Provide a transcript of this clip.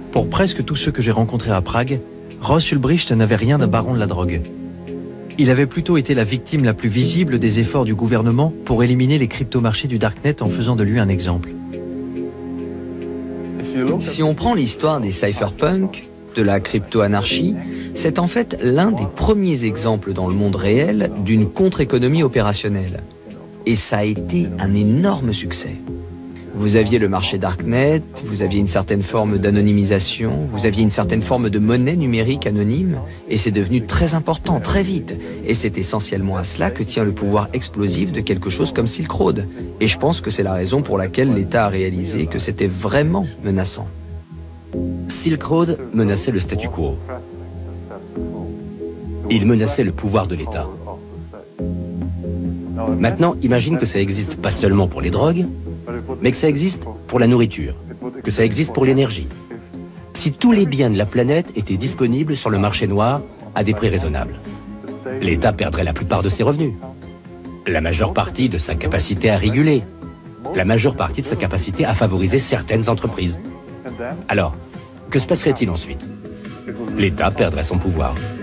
Pour presque tous ceux que j'ai rencontrés à Prague, Ross Ulbricht n'avait rien d'un baron de la drogue. Il avait plutôt été la victime la plus visible des efforts du gouvernement pour éliminer les cryptomarchés du Darknet en faisant de lui un exemple. Si on prend l'histoire des cypherpunks, de la crypto-anarchie, c'est en fait l'un des premiers exemples dans le monde réel d'une contre-économie opérationnelle. Et ça a été un énorme succès. Vous aviez le marché Darknet, vous aviez une certaine forme d'anonymisation, vous aviez une certaine forme de monnaie numérique anonyme, et c'est devenu très important, très vite. Et c'est essentiellement à cela que tient le pouvoir explosif de quelque chose comme Silk Road. Et je pense que c'est la raison pour laquelle l'État a réalisé que c'était vraiment menaçant. Silk Road menaçait le statu quo. Il menaçait le pouvoir de l'État. Maintenant, imagine que ça existe pas seulement pour les drogues, mais que ça existe pour la nourriture, que ça existe pour l'énergie. Si tous les biens de la planète étaient disponibles sur le marché noir à des prix raisonnables, l'État perdrait la plupart de ses revenus, la majeure partie de sa capacité à réguler, la majeure partie de sa capacité à favoriser certaines entreprises. Alors, que se passerait-il ensuite? L'État perdrait son pouvoir.